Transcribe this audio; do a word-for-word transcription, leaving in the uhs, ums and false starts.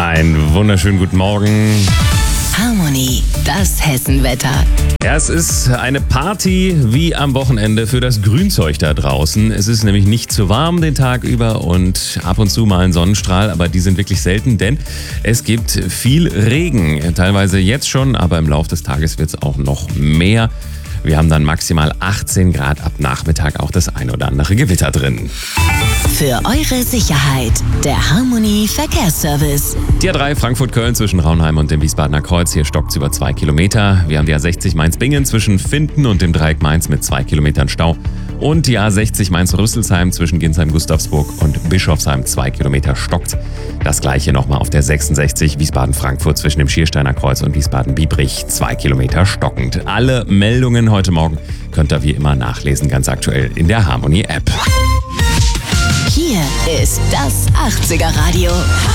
Einen wunderschönen guten Morgen. Harmony, das Hessenwetter. Ja, es ist eine Party wie am Wochenende für das Grünzeug da draußen. Es ist nämlich nicht zu warm den Tag über und ab und zu mal ein Sonnenstrahl, aber die sind wirklich selten, denn es gibt viel Regen. Teilweise jetzt schon, aber im Laufe des Tages wird es auch noch mehr. Wir haben dann maximal achtzehn Grad, ab Nachmittag auch das ein oder andere Gewitter drin. Für eure Sicherheit, der Harmony Verkehrsservice. Die A drei Frankfurt-Köln zwischen Raunheim und dem Wiesbadener Kreuz, hier stockt es über zwei Kilometer. Wir haben die A sechzig Mainz-Bingen zwischen Finden und dem Dreieck Mainz mit zwei Kilometern Stau. Und die A sechzig Mainz-Rüsselsheim zwischen Ginsheim-Gustavsburg und Bischofsheim zwei Kilometer stockt. Das gleiche nochmal auf der sechsundsechzig Wiesbaden-Frankfurt zwischen dem Schiersteiner Kreuz und Wiesbaden-Biebrich, zwei Kilometer stockend. Alle Meldungen heute Morgen könnt ihr wie immer nachlesen, ganz aktuell in der Harmony-App. Hier ist das achtziger Radio.